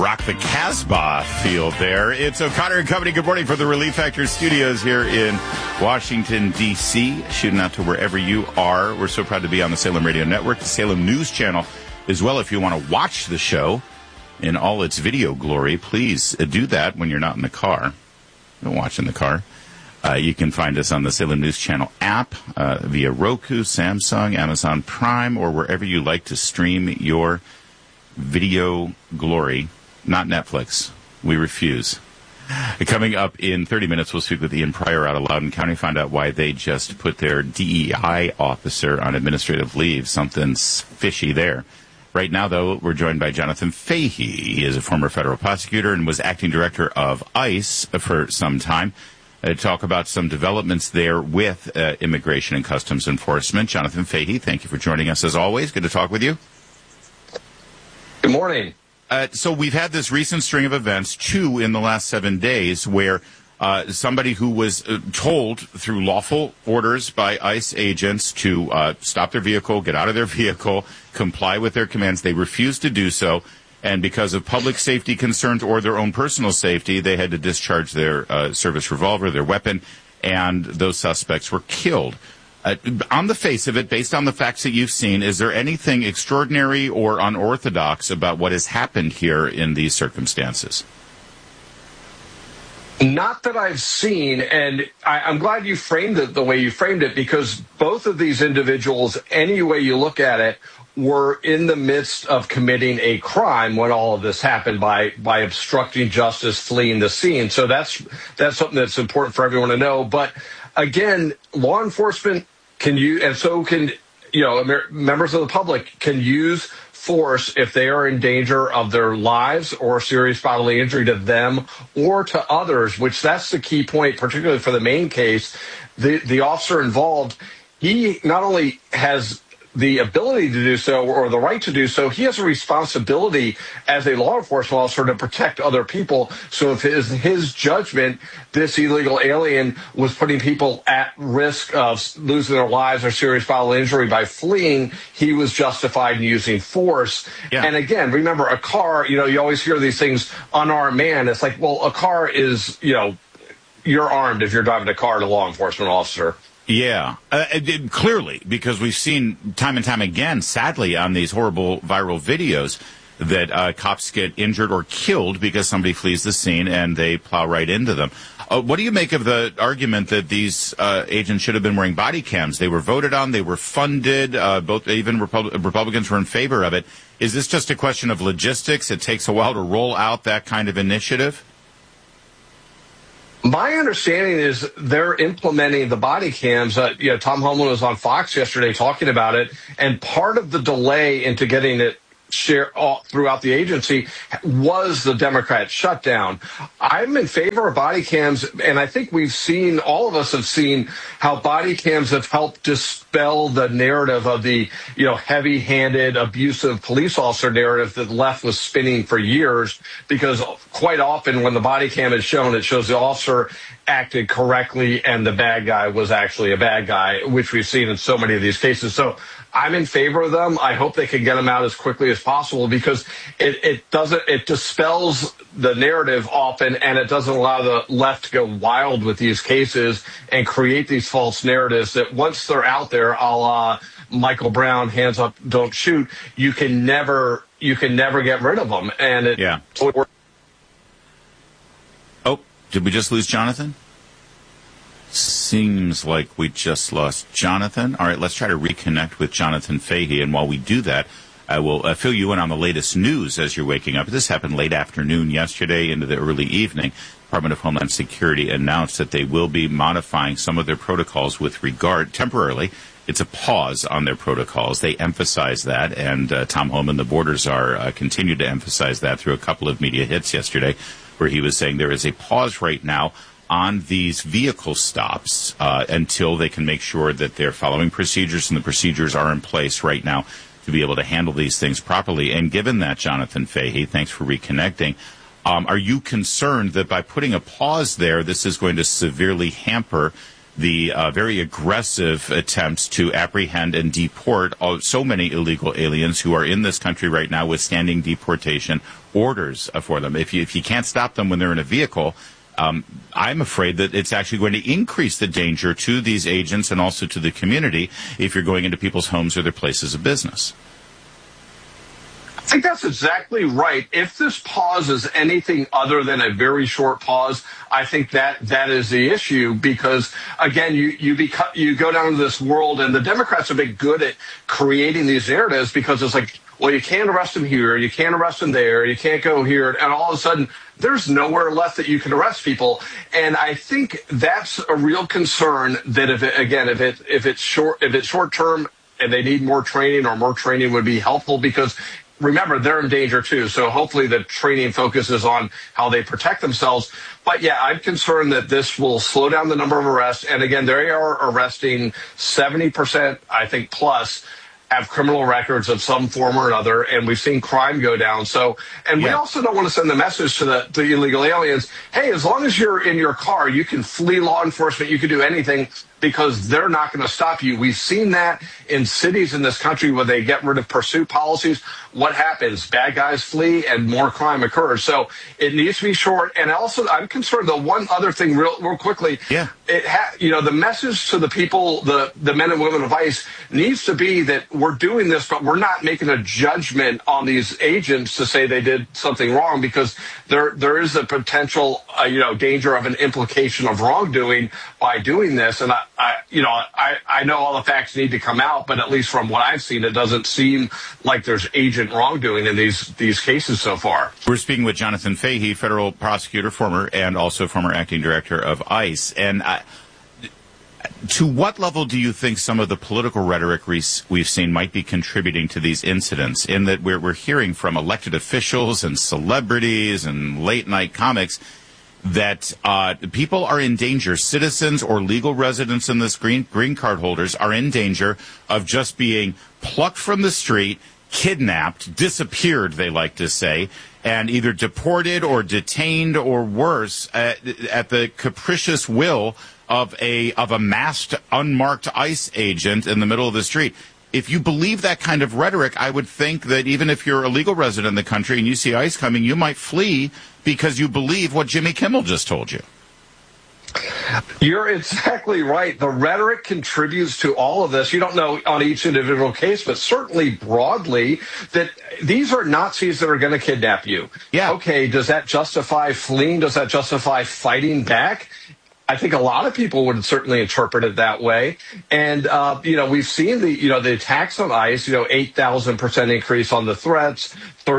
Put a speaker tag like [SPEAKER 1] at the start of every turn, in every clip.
[SPEAKER 1] Rock the Casbah field there. It's O'Connor and Company. Good morning from the Relief Factor studios here in Washington, D.C. Shooting out to wherever you are. We're so proud to be on the Salem Radio Network, the Salem News Channel as well. If you want to watch the show in all its video glory, please do that when you're not in the car. Don't watch in the car. You can find us on the Salem News Channel app via Roku, Samsung, Amazon Prime, or wherever you like to stream your video glory. Not Netflix. We refuse. Coming up in 30 minutes, we'll speak with Ian Pryor out of Loudoun County, find out why they just put their DEI officer on administrative leave. Something's fishy there. Right now, though, we're joined by Jonathan Fahey. He is a former federal prosecutor and was acting director of ICE for some time. Talk about some developments there with Immigration and Customs Enforcement. Jonathan Fahey, thank you for joining us as always. Good to talk with you.
[SPEAKER 2] Good morning.
[SPEAKER 1] So we've had this recent string of events, 2 in the last 7 days, where somebody who was told through lawful orders by ICE agents to stop their vehicle, get out of their vehicle, comply with their commands, they refused to do so. And because of public safety concerns or their own personal safety, they had to discharge their service revolver, their weapon, and those suspects were killed. On the face of it, based on the facts that you've seen, is there anything extraordinary or unorthodox about what has happened here in these circumstances?
[SPEAKER 2] Not that I've seen, and I'm glad you framed it the way you framed it, because both of these individuals, any way you look at it, were in the midst of committing a crime when all of this happened by obstructing justice, fleeing the scene. So that's something that's important for everyone to know. But again, law enforcement can use, and so can, members of the public can use force if they are in danger of their lives or serious bodily injury to them or to others, which that's the key point, particularly for the main case. The officer involved, he not only has the ability to do so or the right to do so, he has a responsibility as a law enforcement officer to protect other people. So if his judgment, this illegal alien was putting people at risk of losing their lives or serious bodily injury by fleeing, he was justified in using force. Yeah. And again, remember, a car, you always hear these things, unarmed man. It's like, well, a car is, you're armed if you're driving a car to a law enforcement officer.
[SPEAKER 1] Yeah, clearly, because we've seen time and time again, sadly, on these horrible viral videos that cops get injured or killed because somebody flees the scene and they plow right into them. What do you make of the argument that these agents should have been wearing body cams? They were voted on, they were funded, even Republicans were in favor of it. Is this just a question of logistics? It takes a while to roll out that kind of initiative?
[SPEAKER 2] My understanding is they're implementing the body cams. Tom Homan was on Fox yesterday talking about it, and part of the delay into getting it shared throughout the agency was the Democrat shutdown. I'm in favor of body cams, and I think all of us have seen how body cams have helped dispel the narrative of the, heavy-handed, abusive police officer narrative that the left was spinning for years, because quite often when the body cam is shown, it shows the officer acted correctly and the bad guy was actually a bad guy, which we've seen in so many of these cases. So I'm in favor of them. I hope they can get them out as quickly as possible, because it dispels the narrative often, and it doesn't allow the left to go wild with these cases and create these false narratives that once they're out there, a la Michael Brown, hands up, don't shoot, you can never get rid of them. And
[SPEAKER 1] Oh, did we just lose Jonathan? Seems like we just lost Jonathan. All right, let's try to reconnect with Jonathan Fahey. And while we do that, I will fill you in on the latest news as you're waking up. This happened late afternoon yesterday into the early evening. Department of Homeland Security announced that they will be modifying some of their protocols with regard, temporarily. It's a pause on their protocols. They emphasize that, and Tom Homan, the borders are continue to emphasize that through a couple of media hits yesterday, where he was saying there is a pause right now on these vehicle stops until they can make sure that they're following procedures, and the procedures are in place right now to be able to handle these things properly. And given that, Jonathan Fahey, thanks for reconnecting, are you concerned that by putting a pause there, this is going to severely hamper the very aggressive attempts to apprehend and deport so many illegal aliens who are in this country right now with standing deportation orders for them. If you can't stop them when they're in a vehicle, I'm afraid that it's actually going to increase the danger to these agents and also to the community if you're going into people's homes or their places of business.
[SPEAKER 2] I think that's exactly right. If this pause is anything other than a very short pause, I think that is the issue because, again, you go down to this world, and the Democrats have been good at creating these narratives because it's like, well, you can't arrest him here, you can't arrest him there, you can't go here, and all of a sudden there's nowhere left that you can arrest people. And I think that's a real concern that if it's short term and they need more training, or more training would be helpful because remember, they're in danger too. So hopefully the training focuses on how they protect themselves. But yeah, I'm concerned that this will slow down the number of arrests. And again, they are arresting 70%, I think, plus have criminal records of some form or another, and we've seen crime go down. So, and we also don't want to send the message to the illegal aliens, hey, as long as you're in your car, you can flee law enforcement, you can do anything, because they're not going to stop you. We've seen that in cities in this country where they get rid of pursuit policies. What happens? Bad guys flee and more crime occurs. So it needs to be short. And also, I'm concerned, the one other thing real quickly, the message to the people, the men and women of ICE needs to be that we're doing this, but we're not making a judgment on these agents to say they did something wrong, because there is a potential, danger of an implication of wrongdoing by doing this. And I know all the facts need to come out, but at least from what I've seen, it doesn't seem like there's agent wrongdoing in these cases so far.
[SPEAKER 1] We're speaking with Jonathan Fahey, federal prosecutor, former and also former acting director of ICE. And to what level do you think some of the political rhetoric we've seen might be contributing to these incidents, in that we're hearing from elected officials and celebrities and late-night comics that people are in danger, citizens or legal residents in this green card holders are in danger of just being plucked from the street, kidnapped, disappeared, they like to say, and either deported or detained or worse at the capricious will of a masked, unmarked ICE agent in the middle of the street. If you believe that kind of rhetoric, I would think that even if you're a legal resident in the country and you see ICE coming, you might flee because you believe what Jimmy Kimmel just told you.
[SPEAKER 2] You're exactly right. The rhetoric contributes to all of this. You don't know on each individual case, but certainly broadly that these are Nazis that are going to kidnap you. Yeah. Okay, does that justify fleeing? Does that justify fighting back? I think a lot of people would certainly interpret it that way. And, we've seen the attacks on ICE, 8,000% increase on the threats,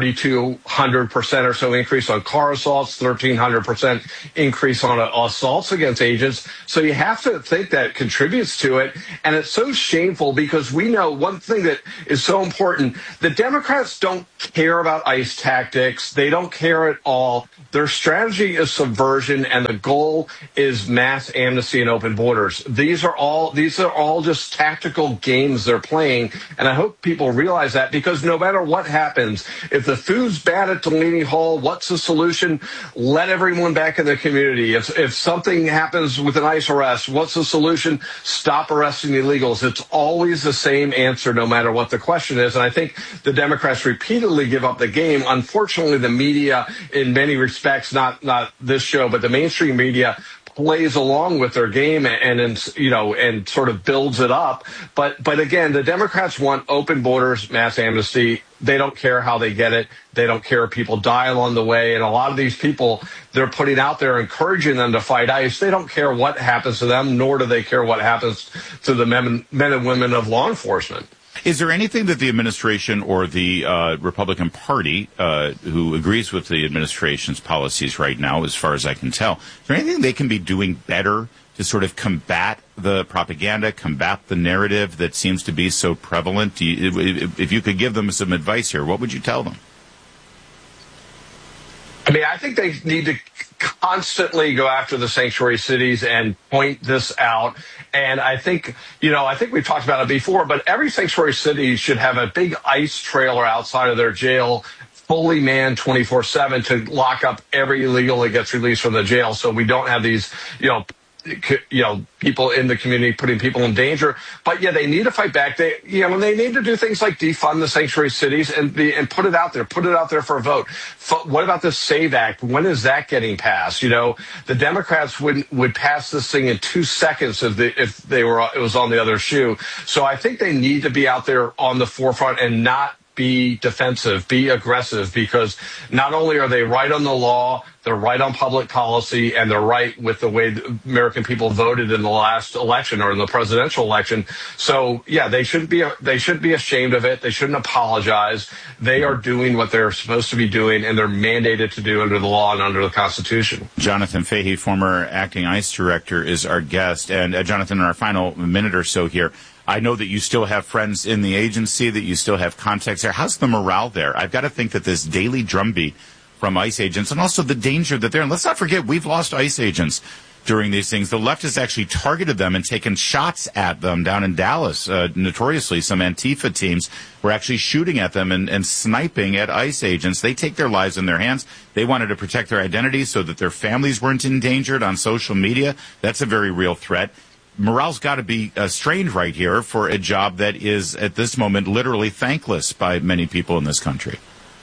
[SPEAKER 2] 3,200% or so increase on car assaults, 1,300% increase on assaults against agents. So you have to think that contributes to it. And it's so shameful because we know one thing that is so important. The Democrats don't care about ICE tactics. They don't care at all. Their strategy is subversion, and the goal is mass amnesty and open borders. These are all just tactical games they're playing, and I hope people realize that, because no matter what happens, if the food's bad at Delaney Hall, what's the solution? Let everyone back in the community. If something happens with an ICE arrest, what's the solution? Stop arresting illegals. It's always the same answer, no matter what the question is. And I think the Democrats repeatedly give up the game. Unfortunately, the media, in many respects, not this show, but the mainstream media, plays along with their game and sort of builds it up. But again, the Democrats want open borders, mass amnesty. They don't care how they get it. They don't care if people die along the way. And a lot of these people they're putting out there, encouraging them to fight ICE, they don't care what happens to them, nor do they care what happens to the men and women of law enforcement.
[SPEAKER 1] Is there anything that the administration or the Republican Party, who agrees with the administration's policies right now, as far as I can tell, is there anything they can be doing better to sort of combat the propaganda, combat the narrative that seems to be so prevalent? If you could give them some advice here, what would you tell them?
[SPEAKER 2] I mean, I think they need to constantly go after the sanctuary cities and point this out. And I think we've talked about it before, but every sanctuary city should have a big ICE trailer outside of their jail, fully manned 24/7 to lock up every illegal that gets released from the jail. So we don't have these, people in the community, putting people in danger. But yeah, they need to fight back. They need to do things like defund the sanctuary cities and put it out there for a vote. What about the SAVE Act? When is that getting passed? The Democrats would pass this thing in 2 seconds if it was on the other shoe. So I think they need to be out there on the forefront and not be defensive, be aggressive, because not only are they right on the law, they're right on public policy, and they're right with the way the American people voted in the last election or in the presidential election. So yeah, they shouldn't be ashamed of it. They shouldn't apologize. They are doing what they're supposed to be doing, and they're mandated to do under the law and under the Constitution.
[SPEAKER 1] Jonathan Fahey, former acting ICE director, is our guest. And Jonathan, in our final minute or so here, I know that you still have friends in the agency, that you still have contacts there. How's the morale there? I've got to think that this daily drumbeat from ICE agents, and also the danger that they're in. Let's not forget, we've lost ICE agents during these things. The left has actually targeted them and taken shots at them down in Dallas. Notoriously, some Antifa teams were actually shooting at them and sniping at ICE agents. They take their lives in their hands. They wanted to protect their identities so that their families weren't endangered on social media. That's a very real threat. Morale's got to be strained right here for a job that is, at this moment, literally thankless by many people in this country.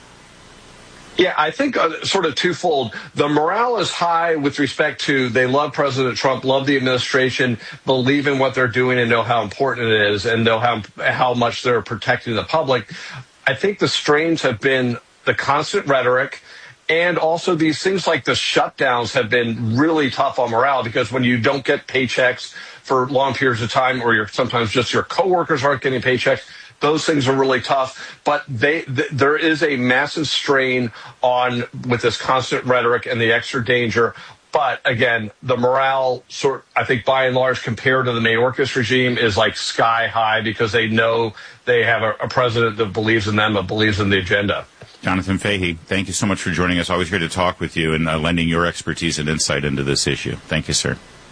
[SPEAKER 2] Yeah, I think sort of twofold. The morale is high with respect to they love President Trump, love the administration, believe in what they're doing, and know how important it is, and know how much they're protecting the public. I think the strains have been the constant rhetoric, and also these things like the shutdowns have been really tough on morale, because when you don't get paychecks for long periods of time, or sometimes just your coworkers aren't getting paychecks, those things are really tough. But there is a massive strain with this constant rhetoric and the extra danger. But again, the morale, I think by and large, compared to the Mayorkas regime, is like sky high, because they know they have a president that believes in them, but believes in the agenda.
[SPEAKER 1] Jonathan Fahey, thank you so much for joining us. Always here to talk with you and lending your expertise and insight into this issue. Thank you, sir.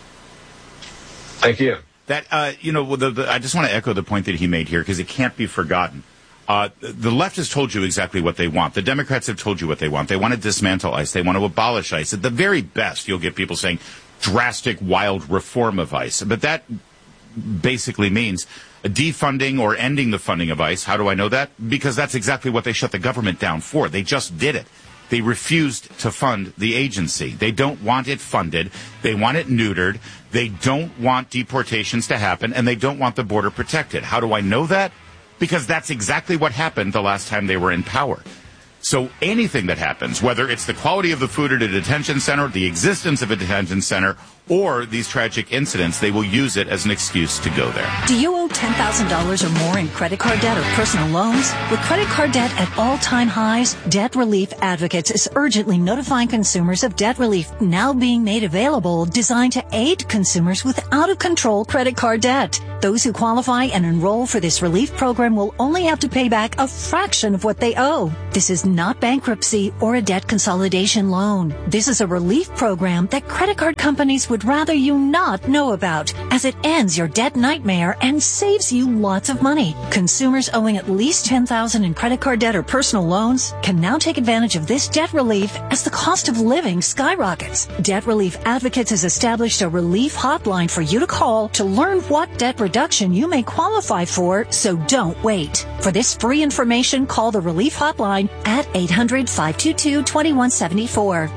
[SPEAKER 2] Thank you.
[SPEAKER 1] That, I just want to echo the point that he made here, because it can't be forgotten. The left has told you exactly what they want. The Democrats have told you what they want. They want to dismantle ICE. They want to abolish ICE. At the very best, you'll get people saying drastic, wild reform of ICE. But that basically means defunding or ending the funding of ICE. How do I know that? Because that's exactly what they shut the government down for. They just did it. They refused to fund the agency. They don't want it funded. They want it neutered. They don't want deportations to happen, and they don't want the border protected. How do I know that? Because that's exactly what happened the last time they were in power. So anything that happens, whether it's the quality of the food at a detention center, the existence of a detention center, or these tragic incidents, they will use it as an excuse to go there.
[SPEAKER 3] Do you owe $10,000 or more in credit card debt or personal loans? With credit card debt at all-time highs, Debt Relief Advocates is urgently notifying consumers of debt relief now being made available, designed to aid consumers with out-of-control credit card debt. Those who qualify and enroll for this relief program will only have to pay back a fraction of what they owe. This is not bankruptcy or a debt consolidation loan. This is a relief program that credit card companies would rather you not know about, as it ends your debt nightmare and saves you lots of money. Consumers owing at least $10,000 in credit card debt or personal loans can now take advantage of this debt relief as the cost of living skyrockets. Debt Relief Advocates has established a relief hotline for you to call to learn what debt reduction you may qualify for, so don't wait. For this free information, call the relief hotline at 800-522-2174.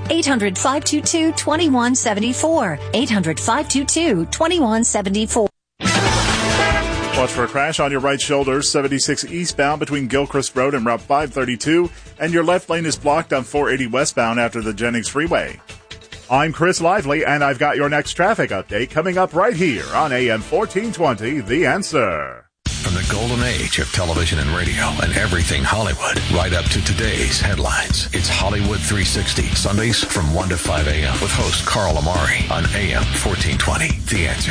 [SPEAKER 3] 800-522-2174. 800-522-2174.
[SPEAKER 4] Watch for a crash on your right shoulder, 76 eastbound between Gilchrist Road and Route 532, and your left lane is blocked on 480 westbound after the Jennings Freeway. I'm Chris Lively, and I've got your next traffic update coming up right here on AM 1420, The Answer.
[SPEAKER 5] From the golden age of television and radio and everything Hollywood, right up to today's headlines. It's Hollywood 360, Sundays from 1 to 5 a.m. with host Carl Amari on AM 1420, The Answer.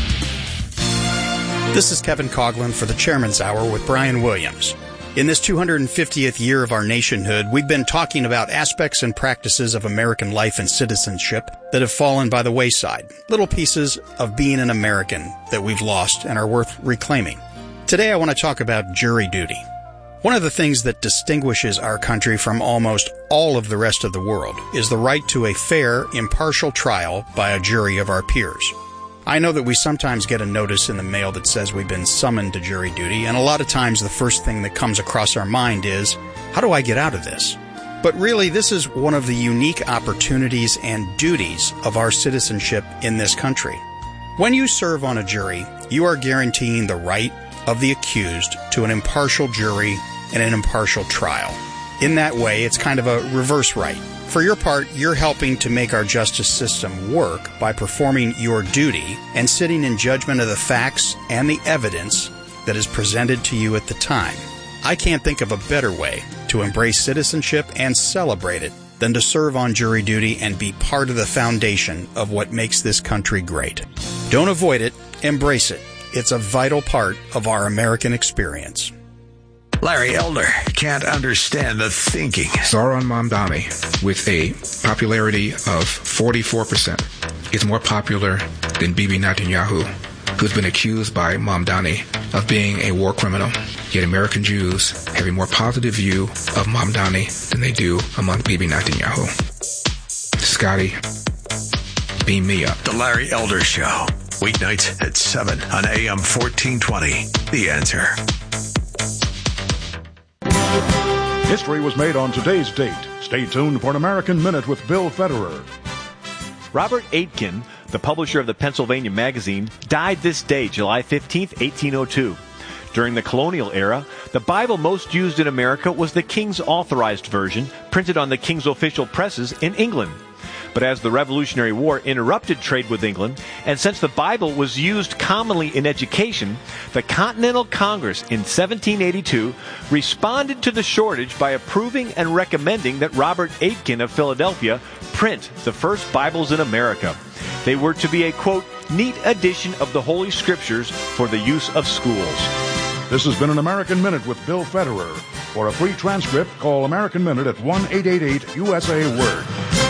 [SPEAKER 6] This is Kevin Coughlin for the Chairman's Hour with Brian Williams. In this 250th year of our nationhood, we've been talking about aspects and practices of American life and citizenship that have fallen by the wayside, little pieces of being an American that we've lost and are worth reclaiming. Today I want to talk about jury duty. One of the things that distinguishes our country from almost all of the rest of the world is the right to a fair, impartial trial by a jury of our peers. I know that we sometimes get a notice in the mail that says we've been summoned to jury duty, and a lot of times the first thing that comes across our mind is, how do I get out of this? But really, this is one of the unique opportunities and duties of our citizenship in this country. When you serve on a jury, you are guaranteeing the right of the accused to an impartial jury and an impartial trial. In that way, it's kind of a reverse right. For your part, you're helping to make our justice system work by performing your duty and sitting in judgment of the facts and the evidence that is presented to you at the time. I can't think of a better way to embrace citizenship and celebrate it than to serve on jury duty and be part of the foundation of what makes this country great. Don't avoid it, embrace it. It's a vital part of our American experience.
[SPEAKER 5] Larry Elder can't understand the thinking.
[SPEAKER 7] Zohran Mamdani, with a popularity of 44%, is more popular than Bibi Netanyahu, who's been accused by Mamdani of being a war criminal. Yet American Jews have a more positive view of Mamdani than they do among Bibi Netanyahu. Scotty, beam me up.
[SPEAKER 5] The Larry Elder Show, weeknights at 7 on AM 1420. The Answer.
[SPEAKER 8] History was made on today's date. Stay tuned for an American Minute with Bill Federer.
[SPEAKER 9] Robert Aitken, the publisher of the Pennsylvania Magazine, died this day, July 15, 1802. During the colonial era, the Bible most used in America was the King's Authorized Version, printed on the King's official presses in England. But as the Revolutionary War interrupted trade with England, and since the Bible was used commonly in education, the Continental Congress in 1782 responded to the shortage by approving and recommending that Robert Aitken of Philadelphia print the first Bibles in America. They were to be a, quote, neat edition of the Holy Scriptures for the use of schools.
[SPEAKER 8] This has been an American Minute with Bill Federer. For a free transcript, call American Minute at 1-888-USA-WORD.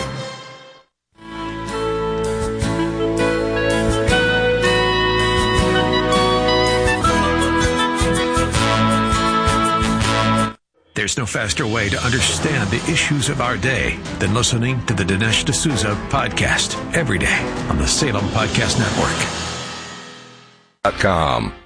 [SPEAKER 5] There's no faster way to understand the issues of our day than listening to the Dinesh D'Souza podcast every day on the Salem Podcast Network.
[SPEAKER 10] .com.